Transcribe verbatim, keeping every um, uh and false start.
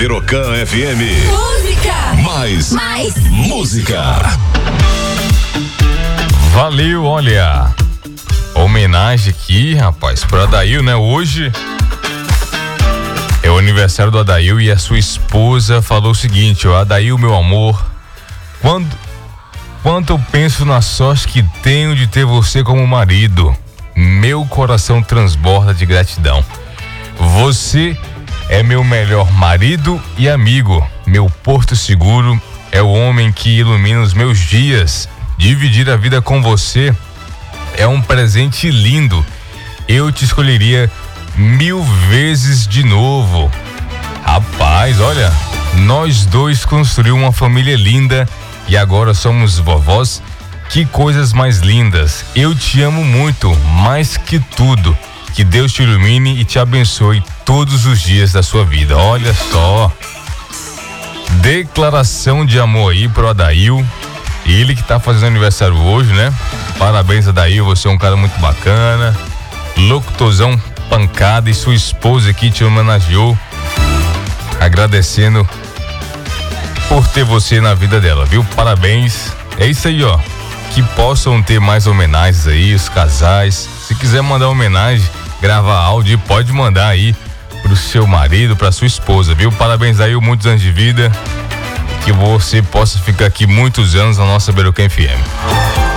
Birocan F M. Música. Mais. Mais. Música. Valeu, olha. Homenagem aqui, rapaz, pro Adail, né? Hoje é o aniversário do Adail e a sua esposa falou o seguinte, ó, Adail, meu amor, quando, quando eu penso na sorte que tenho de ter você como marido, meu coração transborda de gratidão. Você é meu melhor marido e amigo, meu porto seguro, é o homem que ilumina os meus dias. Dividir a vida com você é um presente lindo. Eu te escolheria mil vezes de novo. Rapaz, olha, nós dois construímos uma família linda e agora somos vovós. Que coisas mais lindas. Eu te amo muito, mais que tudo. Que Deus te ilumine e te abençoe todos os dias da sua vida. Olha só. Declaração de amor aí pro Adail. Ele que tá fazendo aniversário hoje, né? Parabéns, Adail, você é um cara muito bacana. Locutorzão pancada e sua esposa aqui te homenageou. Agradecendo por ter você na vida dela, viu? Parabéns. É isso aí, ó. Que possam ter mais homenagens aí, os casais. Se quiser mandar homenagem, gravar áudio, pode mandar aí pro seu marido, pra sua esposa, viu? Parabéns aí, muitos anos de vida. Que você possa ficar aqui muitos anos na nossa Birocan F M.